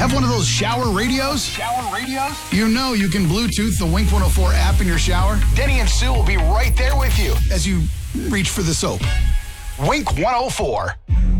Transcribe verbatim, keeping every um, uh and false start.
Have one of those shower radios? Shower radios? You know you can Bluetooth the Wink one oh four app in your shower. Denny and Sue will be right there with you as you reach for the soap. Wink one oh four.